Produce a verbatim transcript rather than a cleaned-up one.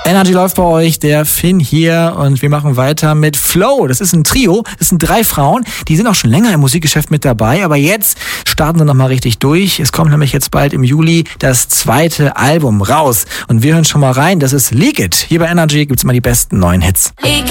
Energy läuft bei euch, der Finn hier und wir machen weiter mit Flow. Das ist ein Trio, das sind drei Frauen, die sind auch schon länger im Musikgeschäft mit dabei, aber jetzt starten sie nochmal richtig durch. Es kommt nämlich jetzt bald im Juli das zweite Album raus und wir hören schon mal rein, das ist Leak It. Hier bei Energy gibt's immer die besten neuen Hits. Leak